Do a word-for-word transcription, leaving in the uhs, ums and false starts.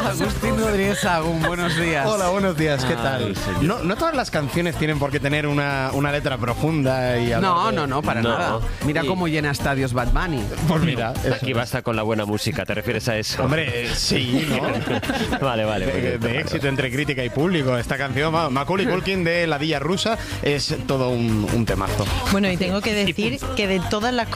Agustín Rodríguez Sagún, buenos días. Hola, buenos días, ¿qué tal? Ay, señor. No, no todas las canciones tienen por qué tener una, una letra profunda y hablar No, de- no, no, para No. nada. Mira Y- cómo llena estadios Bad Bunny. Pues mira, eso Aquí es. basta con la buena música, ¿te refieres a eso? Hombre, eh, sí, ¿no? Vale, vale. muy De, bien, de éxito entre crítica y público. Esta canción, Ma- Macaulay Culkin de La Villa Rusa, es todo un, un temazo. Bueno, y tengo que decir que de todas las